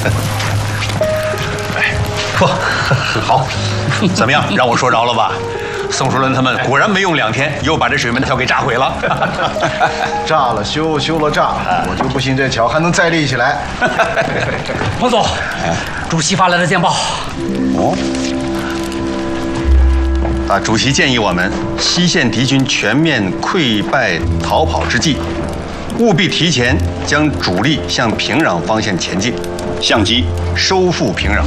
不，好，怎么样？让我说着了吧？宋树伦他们果然没用2天，又把这水门桥给炸毁了。 炸了修，修了炸，我就不信这桥还能再立起来。 彭总，主席发来的电报。 哦。主席建议我们西线敌军全面溃败逃跑之际，务必提前将主力向平壤方向前进，相机收复平壤。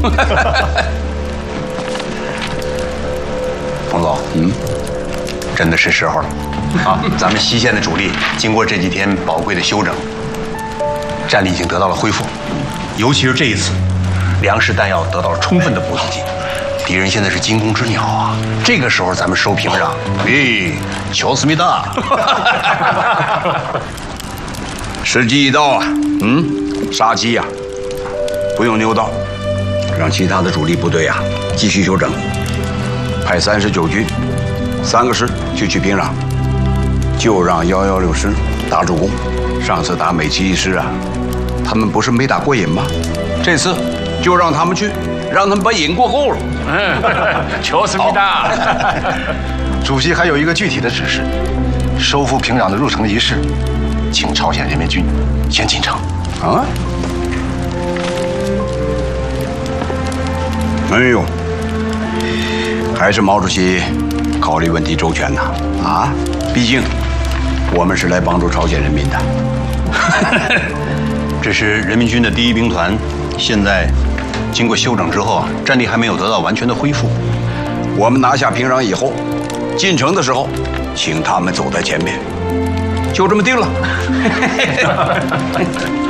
彭总，真的是时候了啊！咱们西线的主力经过这几天宝贵的休整，战力已经得到了恢复，尤其是这一次，粮食弹药得到了充分的补给。敌人现在是惊弓之鸟啊！这个时候咱们收平壤，求思密达！ 时机已到啊！杀鸡呀，不用牛刀，让其他的主力部队啊继续休整。派39军3个师就去平壤，就让116师打主攻。上次打美其一师啊，他们不是没打过瘾吗？这次就让他们去，让他们把瘾过够了。 求思密达。 主席还有一个具体的指示：收复平壤的入城仪式，请朝鲜人民军先进城。 啊？哎呦！还是毛主席考虑问题周全呐！啊，毕竟我们是来帮助朝鲜人民的。 这是人民军的第1兵团，现在经过休整之后啊，战力还没有得到完全的恢复。 我们拿下平壤以后，进城的时候，请他们走在前面，就这么定了。